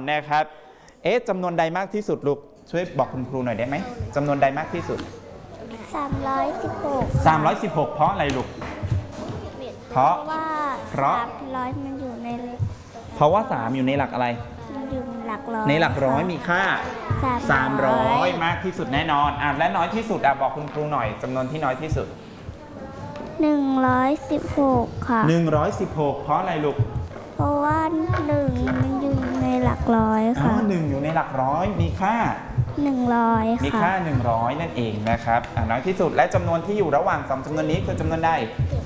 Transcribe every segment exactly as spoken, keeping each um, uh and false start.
นะครับเอ๊ะจำนวนใดมากที่สุดลูกช่วยบอกคุณครูหน่อยได้ไหมจำนวนใดมากที่สุดสามร้อยสิบหกสามร้อยสิบหกเพราะอะไรลูกเพราะว่าเพราะสามร้อยมันอยู่ในเพราะว่าสามอยู่ในหลักอะไรมันอยู่ในหลักร้อยในหลักร้อยมีค่าสามร้อยมากที่สุดแน่นอนอ่ะและน้อยที่สุดอ่ะบอกคุณครูหน่อยจำนวนที่น้อยที่สุดหนึ่งร้อยสิบหกค่ะหนึ่งร้อยสิบหกเพราะอะไรลูกเพราะว่าหนึ่งมันอยู่ในหลักร้อยค่ะอ๋อหนึ่งอยู่ในหลักร้อยมีค่าหนึ่งร้อยค่ะมีค่าหนึ่งร้อยนั่นเองนะครับอ่ะน้อยที่สุดและจำนวนที่อยู่ระหว่างสองจำนวนนี้คือจำนวนใด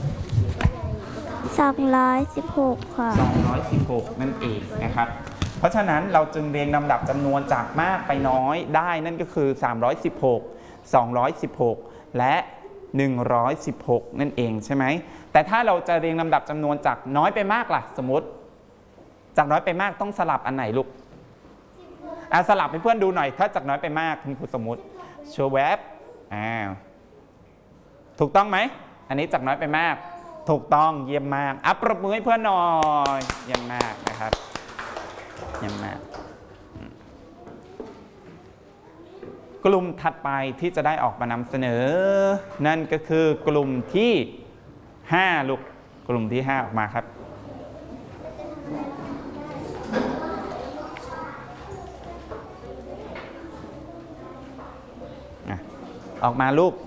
สองร้อยสิบหกค่ะสองร้อยสิบหกนั่นเองนะครับเพราะฉะนั้นเราจึงเรียงลำดับจำนวนจากมากไปน้อยได้นั่นก็คือสามร้อยสิบหก สองร้อยสิบหกและหนึ่งร้อยสิบหกนั่นเองใช่ไหมแต่ถ้าเราจะเรียงลำดับจำนวนจากน้อยไปมากล่ะสมมติจากน้อยไปมากต้องสลับอันไหนลูกอ่ะสลับให้เพื่อนดูหน่อยถ้าจากน้อยไปมากคุณครูสมมติโชว์แวบอ้าวถูกต้องไหมอันนี้จากน้อยไปมากถูกต้องเยี่ยมมากอัปปรบมือให้เพื่อนหน่อยเยี่ยมมากนะครับเยี่ยมมากกลุ่มถัดไปที่จะได้ออกมานำเสนอนั่นก็คือกลุ่มที่ห้าลูกกลุ่มที่ห้าออกมาครับออกมาลูก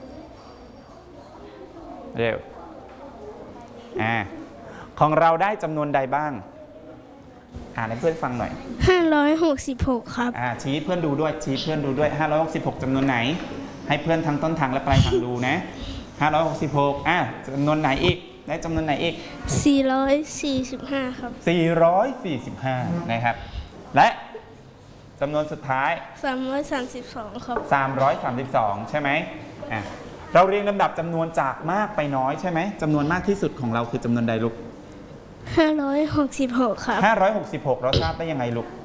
เร็วอ่าของเราได้จำนวนใดบ้างอ่านให้เพื่อนฟังหน่อยห้าร้อยหกสิบหกครับอ่าชี้เพื่อนดูด้วยชี้เพื่อนดูด้วยห้าร้อยหกสิบหกจำนวนไหนให้เพื่อนทั้งต้นทางและปลายทางดูนะห้าร้อยหกสิบหกอ่าจำนวนไหนอีกได้จำนวนไหนอีกสี่ร้อยสี่สิบห้าครับสี่ร้อยสี่สิบห้านะครับและจำนวนสุดท้ายสามร้อยสามสิบสองครับสามร้อยสามสิบสองใช่ไหมอ่ะเราเรียงลำดับจำนวนจากมากไปน้อยใช่ไหมจำนวนมากที่สุดของเราคือจำนวนใดลูกห้าร้อยหกสิบหกครับห้าร้อยหกสิบหกเราทราบได้ยังไงลูก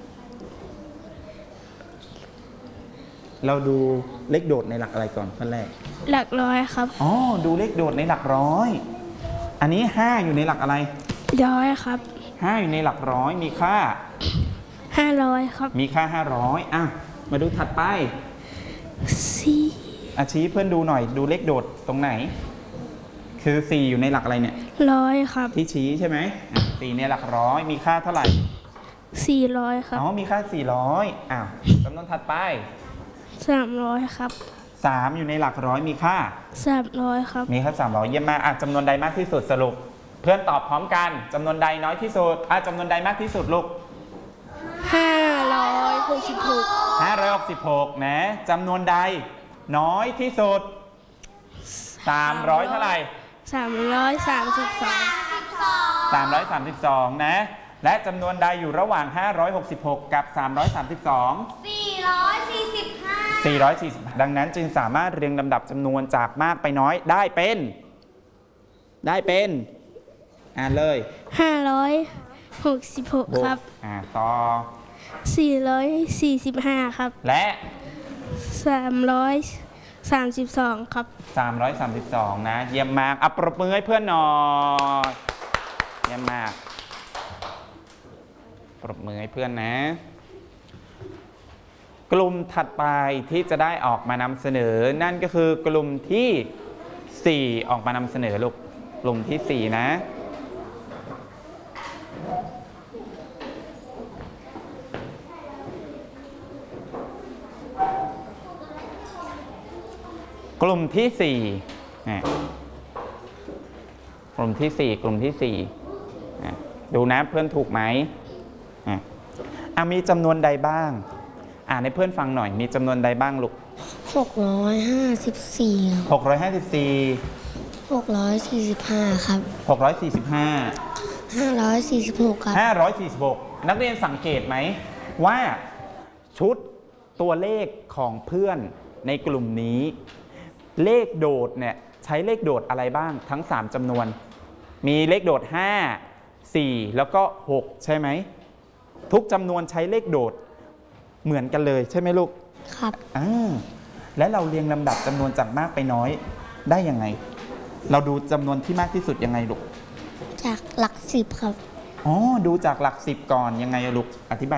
เราดูเลขโดดในหลักอะไรก่อนขั้นแรกหลักร้อยครับอ๋อดูเลขโดดในหลักร้อยอันนี้ห้าอยู่ในหลักอะไรร้อยครับห้าอยู่ในหลักร้อยมีค่าห้าร้อยครับมีค่าห้าร้อยอ่ะมาดูถัดไปสี่อาชี้เพื่อนดูหน่อยดูเลขโดดตรงไหนคือสี่อยู่ในหลักอะไรเนี่ยร้อยครับที่ชี้ใช่ไหมสี่ในหลักร้อยมีค่าเท่าไหร่สี่ร้อยครับอ๋อมีค่าสี่ร้อยอ้าวจำนวนถัดไปสามร้อยครับสามอยู่ในหลักร้อยมีค่าสามร้อยครับมีค่าสามร้อยเยี่ยมมากอ่ะจำนวนใดมากที่สุดสรุปเพื่อนตอบพร้อมกันจำนวนใดน้อยที่สุดอ่ะจำนวนใดมากที่สุดลูกห้าร้อยหกสิบหกห้าร้อยหกสิบหกนะจำนวนใดน้อยที่สุดสามร้อยเท่าไหร่สามร้อยสามสิบสองสามร้อยสามสิบสองนะและจำนวนใดอยู่ระหว่างห้าร้อยหกสิบหกกับสามร้อยสามสิบสองสี่ร้อยสี่สิบห้าสี่ร้อยสี่สิบดังนั้นจึงสามารถเรียงลำดับจำนวนจากมากไปน้อยได้เป็นได้เป็นอ่านเลยห้าร้อยหกสิบหกครับอ่าต่อสี่ร้อยสี่สิบห้าครับและสามร้อยสามสิบสองครับสามร้อยสามสิบสองนะเยี่ยมมากอัปรบมือให้เพื่อนหน่อยเยี่ยมมากปรบมือให้เพื่อนนะกลุ่มถัดไปที่จะได้ออกมานำเสนอนั่นก็คือกลุ่มที่สี่ออกมานำเสนอลูกกลุ่มที่สี่นะกลุ่มที่สี่กลุ่มที่สี่กลุ่มที่สี่ดูนะเพื่อนถูกไหมอ่ะมีจำนวนใดบ้างอ่านให้เพื่อนฟังหน่อยมีจำนวนใดบ้างลูกหกร้อยห้าสิบสี่หกร้อยห้าสิบสี่หกร้อยสี่สิบห้าครับหกร้อยสี่สิบห้าห้าร้อยสี่สิบหกครับห้าร้อยสี่สิบหกนักเรียนสังเกตไหมว่าชุดตัวเลขของเพื่อนในกลุ่มนี้เลขโดดเนี่ยใช้เลขโดดอะไรบ้างทั้งสามจำนวนมีเลขโดดห้า สี่แล้วก็หกใช่ไหมทุกจำนวนใช้เลขโดดเหมือนกันเลยใช่ไหมลูกครับอ่าและเราเรียงลำดับจำนวนจากมากไปน้อยได้ยังไงเราดูจำนวนที่มากที่สุดยังไงลูกจากหลักสิบครับอ๋อดูจากหลักสิบก่อนยังไงลูกอธิบาย